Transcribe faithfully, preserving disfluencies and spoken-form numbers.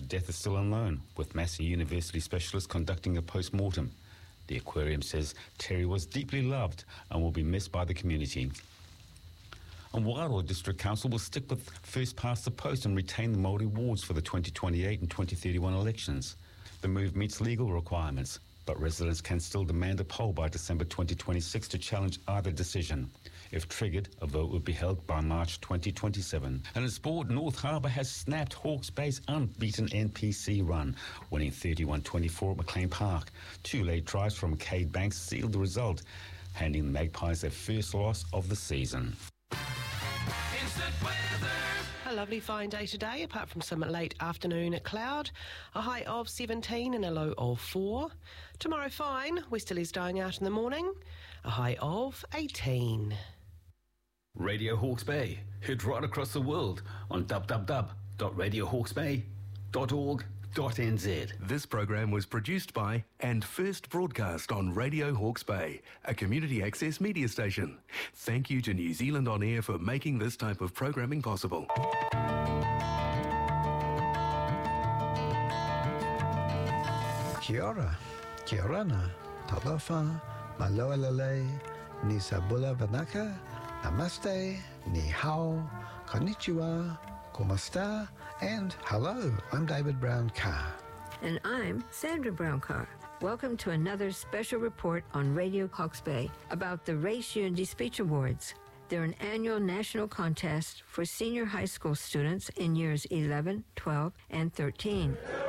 death is still unknown, with Massey University specialists conducting a post-mortem. The aquarium says Terry was deeply loved and will be missed by the community. And Wairoa District Council will stick with first past the post and retain the Māori wards for the twenty twenty-eight and twenty thirty-one elections. The move meets legal requirements, but residents can still demand a poll by December twenty twenty-six to challenge either decision. If triggered, a vote would be held by March twenty twenty-seven. And in sport, North Harbour has snapped Hawke's Bay's unbeaten N P C run, winning thirty-one twenty-four at McLean Park. Two late tries from Cade Banks sealed the result, handing the Magpies their first loss of the season. A lovely fine day today, apart from some late afternoon cloud. A high of seventeen and a low of four. Tomorrow fine, westerlies dying out in the morning. A high of eighteen. Radio Hawke's Bay, heard right across the world on w w w dot radio hawke's bay dot org dot n z. This program was produced by and first broadcast on Radio Hawke's Bay, a community access media station. Thank you to New Zealand On Air for making this type of programming possible. Kia ora, kia orana, talofa, maloa lele, ni sabula vanaka, namaste, ni hao, konnichiwa, komasta, and hello, I'm David Brown-Carr. And I'm Sandra Brown-Carr. Welcome to another special report on Radio Hawke's Bay about the Race Unity Speech Awards. They're an annual national contest for senior high school students in years eleven, twelve, and thirteen.